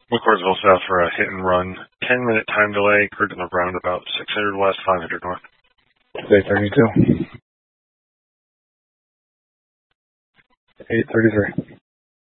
McCoursville south for a hit and run. 10-minute time delay, crude in the roundabout, 600 west, 500 north. Day 32. 8:33.